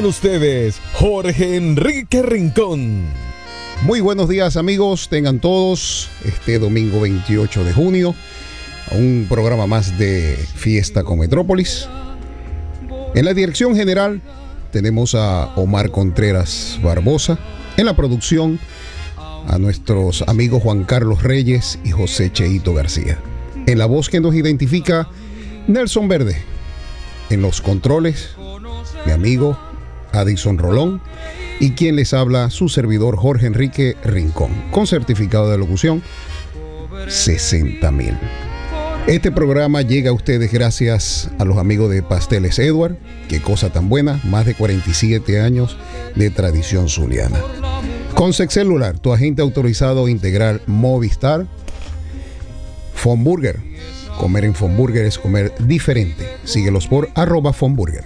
Con ustedes, Jorge Enrique Rincón. Muy buenos días, amigos, tengan todos este domingo 28 de junio a un programa más de Fiesta con Metrópolis. En la dirección general tenemos a Omar Contreras Barbosa, en la producción a nuestros amigos Juan Carlos Reyes y José Cheito García. En la voz que nos identifica, Nelson Verde. En los controles, mi amigo Addison Rolón, y quien les habla, su servidor Jorge Enrique Rincón, con certificado de locución 60.000. Este programa llega a ustedes gracias a los amigos de Pasteles Edward, qué cosa tan buena, más de 47 años de tradición zuliana. Consex Celular, tu agente autorizado integral Movistar. Fonburger, comer en Fonburger es comer diferente. Síguelos por @Fonburger,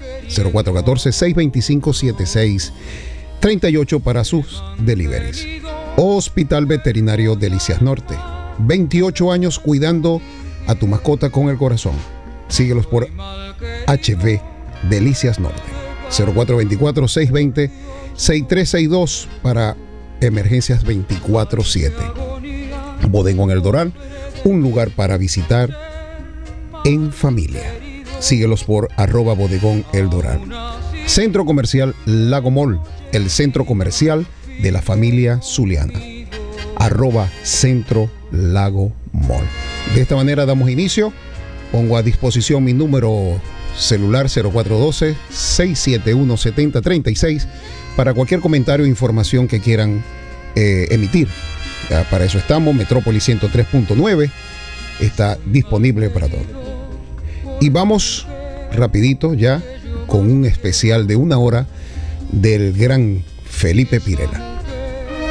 0414-625-7638 para sus deliveries. Hospital Veterinario Delicias Norte, 28 años cuidando a tu mascota con el corazón. Síguelos por HV Delicias Norte, 0424-620-6362 para emergencias 24/7. Bodegón El Doral, un lugar para visitar en familia. Síguelos por @Bodegón El Doral. Centro Comercial Lago Mall, el centro comercial de la familia zuliana. @Centro Lago Mall. De esta manera damos inicio. Pongo a disposición mi número celular 0412-671-7036 para cualquier comentario o información que quieran emitir. Ya, para eso estamos. Metrópolis 103.9 está disponible para todo. Y vamos rapidito ya con un especial de 1 hora del gran Felipe Pirela.